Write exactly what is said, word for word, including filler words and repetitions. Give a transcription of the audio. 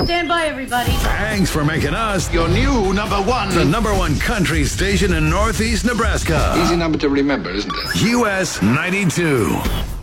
Stand by, everybody. Thanks for making us Your new number one. the number one country station in Northeast Nebraska. Easy number to remember, isn't it? U S ninety-two.